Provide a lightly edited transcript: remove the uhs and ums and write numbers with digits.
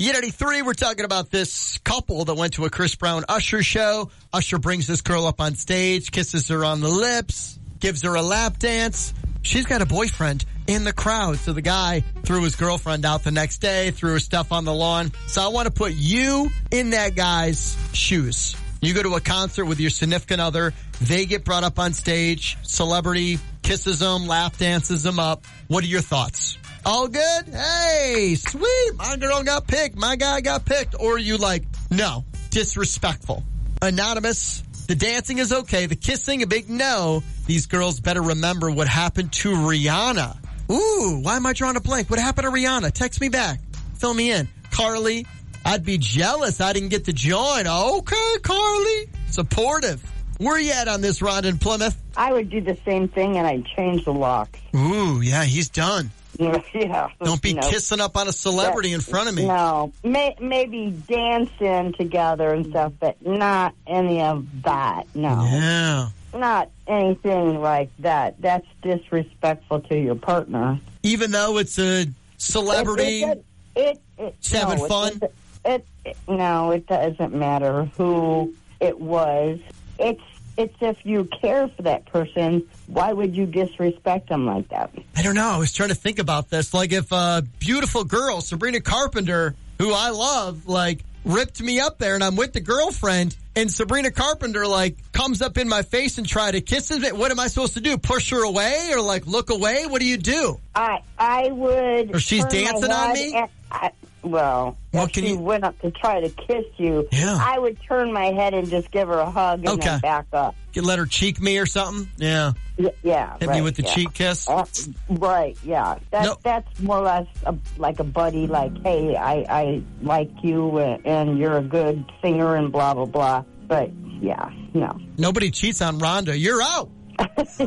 E93, we're talking about this couple that went to a Chris Brown Usher show. Usher brings this girl up on stage, kisses her on the lips, gives her a lap dance. She's got a boyfriend in the crowd. So the guy threw his girlfriend out the next day, threw her stuff on the lawn. So I want to put you in that guy's shoes. You go to a concert with your significant other. They get brought up on stage. Celebrity kisses them, lap dances them up. What are your thoughts? All good? Hey, sweet. My girl got picked. My guy got picked. Or are you like, no, disrespectful? Anonymous, the dancing is okay. The kissing, a big no. These girls better remember what happened to Rihanna. Ooh, why am I drawing a blank? What happened to Rihanna? Text me back. Fill me in. Carly, I'd be jealous I didn't get to join. Okay, Carly. Supportive. Where are you at on this, Rod in Plymouth? I would do the same thing, and I'd change the locks. Ooh, yeah, he's done. Yeah. Don't be kissing up on a celebrity in front of me. No. Maybe dancing together and stuff, but not any of that. No. Yeah. Not anything like that. That's disrespectful to your partner. Even though it's a celebrity, it's having fun? No, it doesn't matter who it was. It's if you care for that person, why would you disrespect them like that? I don't know. I was trying to think about this. Like if a beautiful girl, Sabrina Carpenter, who I love, like ripped me up there and I'm with the girlfriend and Sabrina Carpenter like comes up in my face and try to kiss me. What am I supposed to do? Push her away or like look away? What do you do? I would. Or she's dancing on me? If she went up to try to kiss you, yeah. I would turn my head and just give her a hug and then back up. You let her cheek me or something? Yeah. Yeah. Hit me with the cheek kiss? Right, yeah. That's more or less like a buddy, like, hey, I like you and you're a good singer and blah, blah, blah. But, yeah, no. Nobody cheats on Rhonda. You're out.